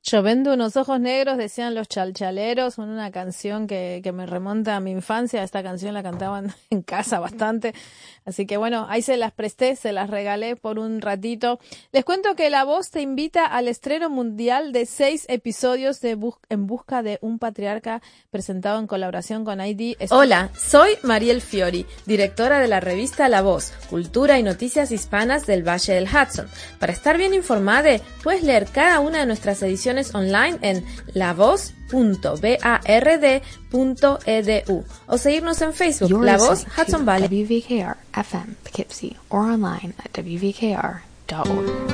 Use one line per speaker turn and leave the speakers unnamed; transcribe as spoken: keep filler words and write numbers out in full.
Yo vendo unos ojos negros, decían los chalchaleros, una canción que, que me remonta a mi infancia. Esta canción la cantaban en casa bastante. Así que bueno, ahí se las presté, se las regalé por un ratito. Les cuento que La Voz te invita al estreno mundial de seis episodios de Bus- En Busca de un Patriarca, presentado en colaboración con I D. Hola, soy Mariel Fiori, directora de la revista La Voz, Cultura y Noticias Hispanas del Valle del Hudson. Para estar bien informada, puedes leer cada una de nuestras ediciones online en la voz punto bard punto e d u o seguirnos en Facebook,
You're
La Voz
listening
Hudson
to
Valley.
W V K R F M Poughkeepsie or online at w v k r dot org.